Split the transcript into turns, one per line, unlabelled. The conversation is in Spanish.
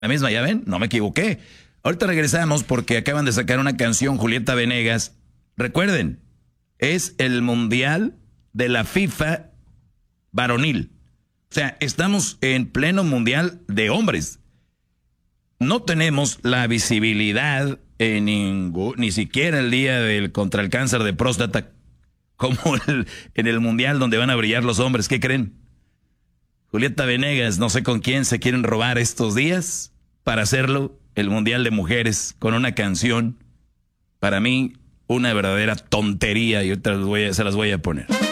La misma, ya ven, no me equivoqué. Ahorita regresamos porque acaban de sacar una canción, Julieta Venegas. Recuerden, es el mundial de la FIFA varonil. O sea, estamos en pleno mundial de hombres. No tenemos la visibilidad ni siquiera el día contra el cáncer de próstata como en el mundial donde van a brillar los hombres. ¿Qué creen? Julieta Venegas, no sé con quién se quieren robar estos días para hacerlo el mundial de mujeres con una canción, para mí, una verdadera tontería, y ahorita se las voy a poner.